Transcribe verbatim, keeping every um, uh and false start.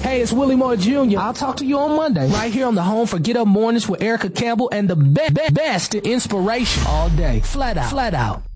Hey, it's Willie Moore Junior I'll talk to you on Monday, right here on the home for Get Up Mornings with Erica Campbell and the be- be- best in inspiration all day. Flat out. Flat out.